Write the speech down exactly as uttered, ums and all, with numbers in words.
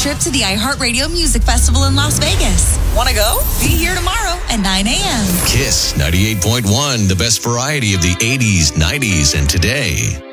trip to the iHeartRadio Music Festival in Las Vegas. Want to go? Be here tomorrow at nine a.m. Kiss ninety-eight point one, the best variety of the eighties, nineties, and today.